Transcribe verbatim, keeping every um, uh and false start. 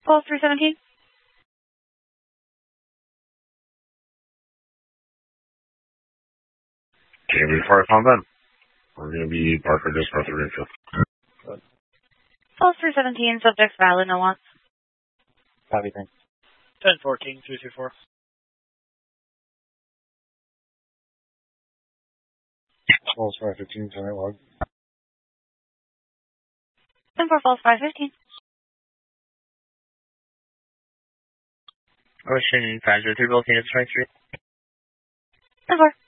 False three seventeen. Okay, before I found that, we're going to be Parker just for three and fifth. False three seventeen, subjects valid, no wants. Copy, thanks. ten fourteen, two two four. False five fifteen, ten log. ten four, false five fifteen. Ocean five zero three, Volcano Strike three. ten four.